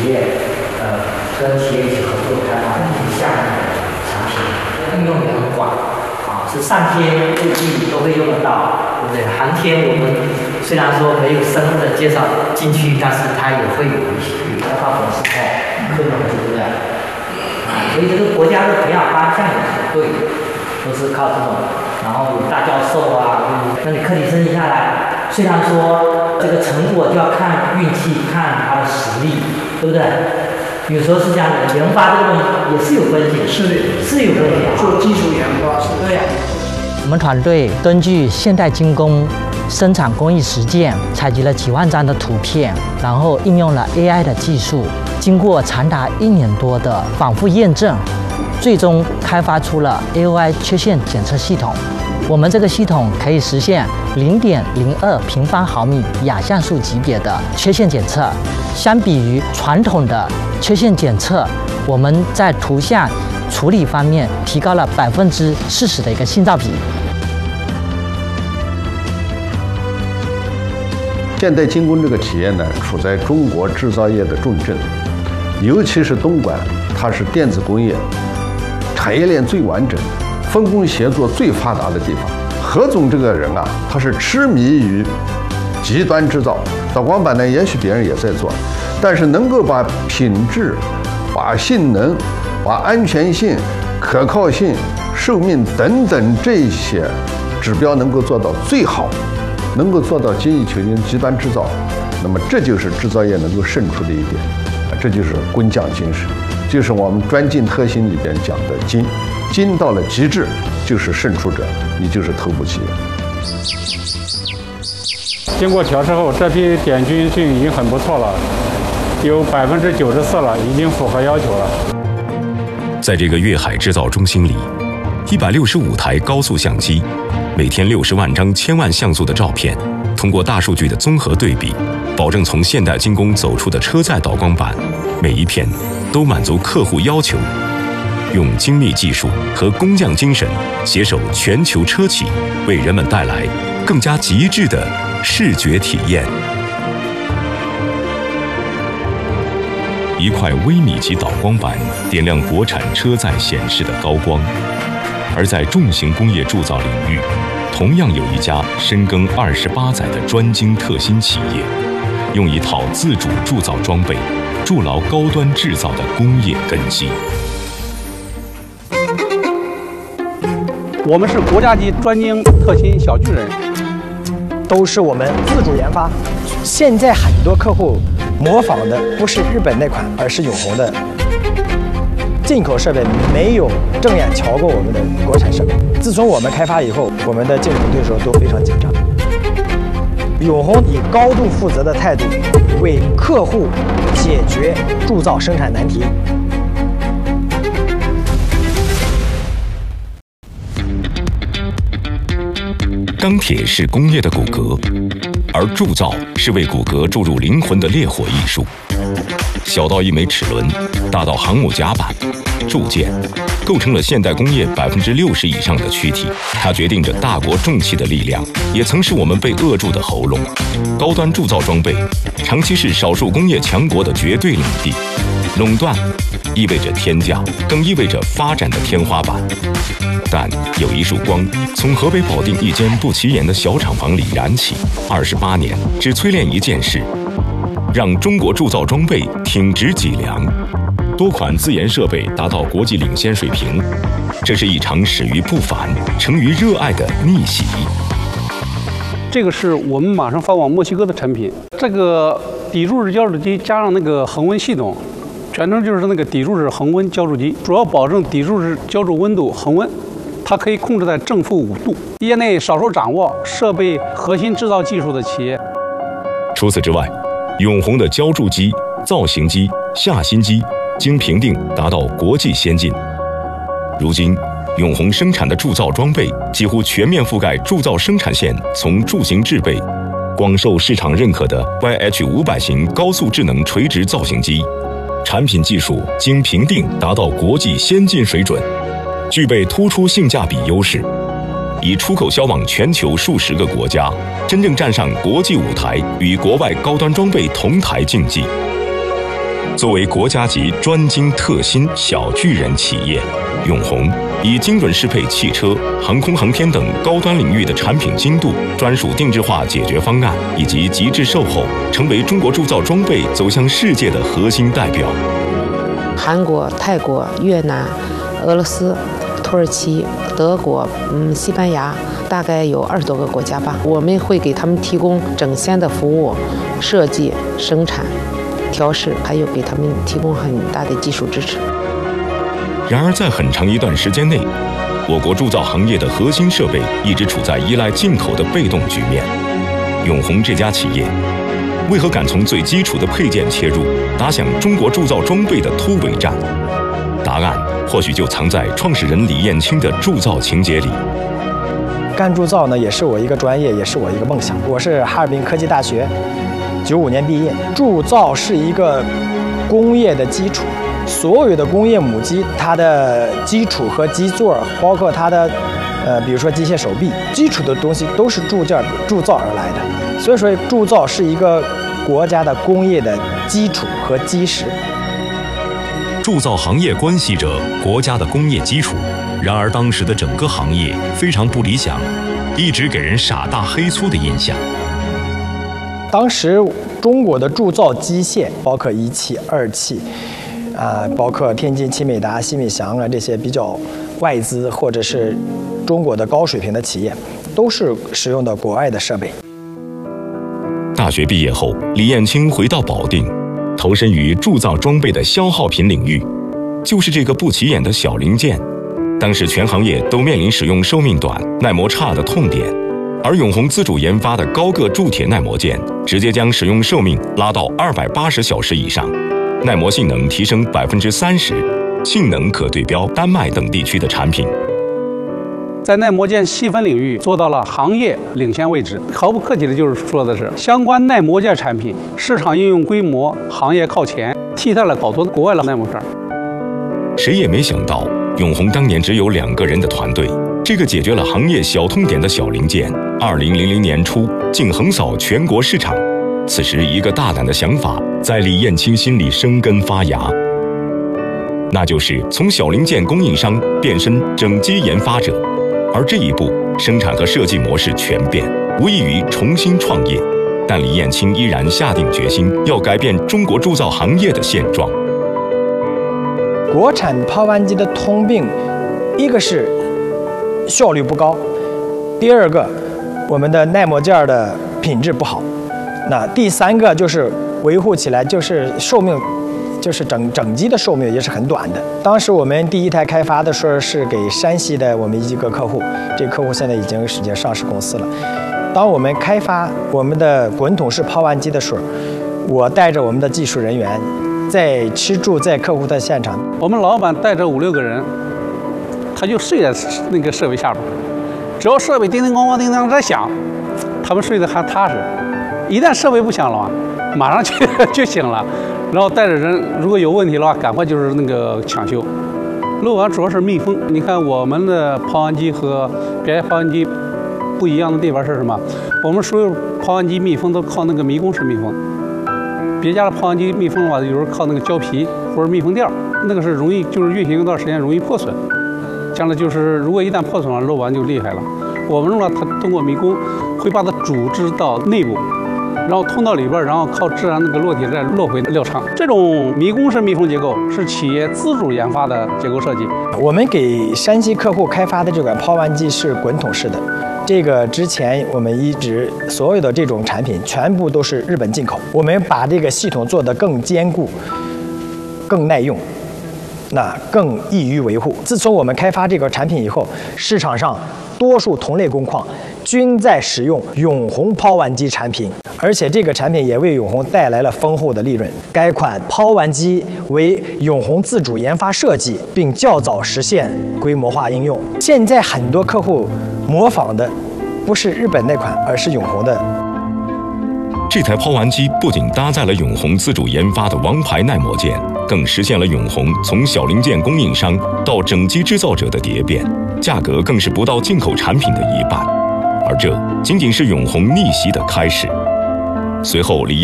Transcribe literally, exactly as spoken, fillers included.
企业呃跟企业一起合作开发不同项目的产品，应用也很广啊，是上天入地都会用得到，对不对？航天我们虽然说没有深入的介绍进去，但是它也会有一些开发模式在课程对不对？啊，所以这个国家的培养方向也是对的，都是靠这种，然后有大教授啊，那你课题设计下来，虽然说这个成果就要看运气，看他的实力，对不对？有时候是这样的，研发这个东西也是有风险， 是的， 是有风险。 做技术研发是对呀。我们团队根据现代精工生产工艺实践，采集了几万张的图片，然后应用了 A I 的技术，经过长达一年多的反复验证，最终开发出了 A O I 缺陷检测系统。我们这个系统可以实现零点零二平方毫米亚像素级别的缺陷检测，相比于传统的缺陷检测，我们在图像处理方面提高了百分之四十的一个信噪比。 现代精工这个企业呢，处在中国制造业的重镇，尤其是东莞，它是电子工业产业链最完整、分工协作最发达的地方。何总这个人啊，他是痴迷于极端制造。导光板呢，也许别人也在做，但是能够把品质、把性能、把安全性、可靠性、寿命等等这些指标能够做到最好，能够做到精益求精、极端制造，那么这就是制造业能够胜出的一点，这就是工匠精神，就是我们专精特新里边讲的精，精到了极致就是胜出者，你就是头部企业。 经过调试后，这批点菌性已经很不错了，有百分之九十四了，已经符合要求了。 在这个粤海制造中心里，一百六十五台高速相机，每天六十万张千万像素的照片，通过大数据的综合对比，保证从现代精工走出的车载导光板，每一片都满足客户要求。用精密技术和工匠精神，携手全球车企，为人们带来更加极致的视觉体验。一块微米级导光板点亮国产车载显示的高光，而在重型工业铸造领域，同样有一家深耕二十八载的专精特新企业，用一套自主铸造装备，筑牢高端制造的工业根基。 我们是国家级专精特新小巨人， 都是我们自主研发。现在很多客户模仿的不是日本那款，而是永宏的进口设备，没有正眼瞧过我们的国产设备。自从我们开发以后，我们的竞争对手都非常紧张。永宏以高度负责的态度，为客户解决铸造生产难题。 钢铁是工业的骨骼，而铸造是为骨骼注入灵魂的烈火艺术。小到一枚齿轮，大到航母甲板、铸件，构成了现代工业百分之六十以上的躯体。它决定着大国重器的力量，也曾是我们被扼住的喉咙。高端铸造装备，长期是少数工业强国的绝对领地。垄断意味着天价，更意味着发展的天花板。但有一束光从河北保定一间不起眼的小厂房里燃起，二十八年只淬炼一件事，让中国铸造装备挺直脊梁，多款自研设备达到国际领先水平。这是一场始于不凡、成于热爱的逆袭。 这个是我们马上发往墨西哥的产品，这个抵柱式浇筑机加上那个恒温系统，全称就是那个抵柱式恒温浇筑机，主要保证抵柱式浇筑温度恒温。它可以控制在正负五度，业内少数掌握设备核心制造技术的企业。 除此之外，永宏的浇筑机、造型机、下芯机经评定达到国际先进。如今，永宏生产的铸造装备几乎全面覆盖铸造生产线，从铸型制备，广受市场认可的 Y H 五百 型高速智能垂直造型机，产品技术经评定达到国际先进水准。具备突出性价比优势，以出口销往全球数十个国家，真正站上国际舞台，与国外高端装备同台竞技。 作为国家级专精特新小巨人企业，永宏以精准适配汽车、航空航天等高端领域的产品精度、专属定制化解决方案以及极致售后，成为中国铸造装备走向世界的核心代表。 韩国、泰国、越南、俄罗斯、土耳其、德国、嗯，西班牙，大概有二十多个国家吧。我们会给他们提供整线的服务，设计、生产、调试，还有给他们提供很大的技术支持。 然而，在很长一段时间内，我国铸造行业的核心设备一直处在依赖进口的被动局面。永宏这家企业为何敢从最基础的配件切入，打响中国铸造装备的突围战？答案或许就藏在创始人李彦清的铸造情节里。 干铸造呢，也是我一个专业，也是我一个梦想。我是哈尔滨科技大学九五年毕业。铸造是一个工业的基础，所有的工业母机，它的基础和基座，包括它的呃，比如说机械手臂，基础的东西都是铸件铸造而来的。所以说，铸造是一个国家的工业的基础和基石。 铸造行业关系着国家的工业基础，然而当时的整个行业非常不理想，一直给人傻大黑粗的印象。 当时中国的铸造机械，包括一汽、二汽，啊、呃，包括天津奇美达、西美祥啊这些比较外资或者是中国的高水平的企业，都是使用的国外的设备。 大学毕业后，李彦清回到保定，投身于铸造装备的消耗品领域，就是这个不起眼的小零件。当时全行业都面临使用寿命短、耐磨差的痛点，而永宏自主研发的高铬铸铁耐磨件，直接将使用寿命拉到二百八十小时以上，耐磨性能提升百分之三十，性能可对标丹麦等地区的产品。 在耐磨件细分领域做到了行业领先位置。毫不客气的就是说的是，相关耐磨件产品市场应用规模行业靠前，替代了好多国外的耐磨片。 谁也没想到，永宏当年只有两个人的团队，这个解决了行业小痛点的小零件，二零零零年初竟横扫全国市场。此时，一个大胆的想法在李彦清心里生根发芽，那就是从小零件供应商变身整机研发者。而这一步，生产和设计模式全变，无异于重新创业。但李彦清依然下定决心要改变中国铸造行业的现状。 国产抛弯机的通病，一个是效率不高，第二个我们的耐磨件的品质不好，那第三个就是维护起来就是寿命。就是整整机的寿命也是很短的。当时我们第一台开发的时候是给山西的我们一个客户，这个客户现在已经是间上市公司了。当我们开发我们的滚筒式抛弯机的时候，我带着我们的技术人员在吃住在客户的现场。 我们老板带着五六个人，他就睡在那个设备下边，只要设备叮叮咣咣叮当在响，他们睡得还踏实。一旦设备不响了啊，马上就就醒了。然后带着人，如果有问题的话，赶快就是那个抢修。漏网主要是密封。你看我们的抛弯机和别的抛弯机不一样的地方是什么？我们所有抛弯机密封都靠那个迷宫式密封，别家的抛弯机密封的话，有时候靠那个胶皮或者密封垫，那个是容易就是运行一段时间容易破损。将来就是如果一旦破损了，漏网就厉害了。我们呢，它通过迷宫会把它组织到内部。然后通到里边，然后靠自然那个落体再落回料舱。这种迷宫式密封结构是企业自主研发的结构设计。 我们给山西客户开发的这款抛弯机是滚筒式的，这个之前我们一直所有的这种产品全部都是日本进口。我们把这个系统做得更坚固、更耐用，那更易于维护。自从我们开发这个产品以后，市场上多数同类工矿均在使用永宏抛弯机产品，而且这个产品也为永宏带来了丰厚的利润。该款抛弯机为永宏自主研发设计，并较早实现规模化应用。现在很多客户模仿的不是日本那款，而是永宏的。 这台抛弯机不仅搭载了永宏自主研发的王牌耐磨件，更实现了永宏从小零件供应商到整机制造者的蝶变，价格更是不到进口产品的一半。而这仅仅是永宏逆袭的开始。随后，李彦